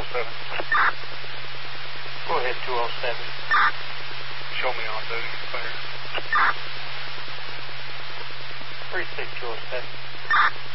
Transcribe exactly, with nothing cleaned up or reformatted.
seven. Go ahead, two oh seven. Show me on duty, clear. three six two oh seven.